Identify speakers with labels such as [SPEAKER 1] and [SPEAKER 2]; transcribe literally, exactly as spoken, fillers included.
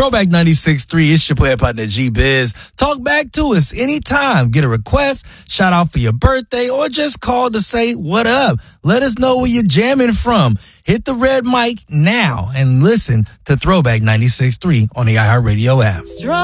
[SPEAKER 1] Throwback ninety-six point three, it's your player partner G-Biz. Talk back to us anytime. Get a request, shout out for your birthday, or just call to say what up. Let us know where you're jamming from. Hit the red mic now and listen to Throwback ninety-six point three on the iHeartRadio app.